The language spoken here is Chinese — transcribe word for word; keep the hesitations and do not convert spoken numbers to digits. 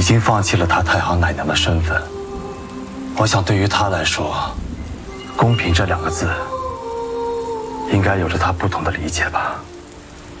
已经放弃了她太行奶娘的身份。我想，对于她来说，公平这两个字，应该有着她不同的理解吧。